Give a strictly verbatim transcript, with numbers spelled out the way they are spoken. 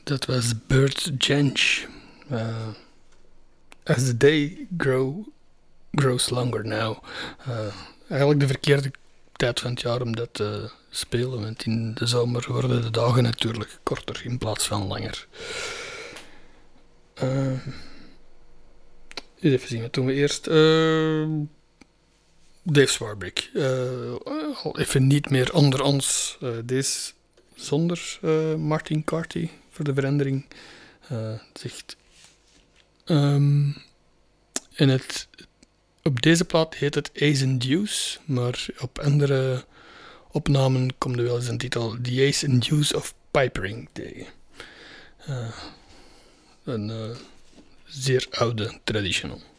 Dat was Bert Jansch. Uh, as the day grow, grows longer now. Uh, eigenlijk de verkeerde tijd van het jaar om dat te spelen, want in de zomer worden de dagen natuurlijk korter in plaats van langer. Uh, even zien, wat doen we eerst? Uh, Dave Swarbrick. Uh, al even niet meer onder ons. Uh, deze zonder uh, Martin Carty voor de verandering. Uh, zegt. Um, en het, op deze plaat heet het Ace and Deuce, maar op andere opnamen komt er wel eens een titel The Ace and Deuce of Pipering Day. Uh, een uh, zeer oude traditional.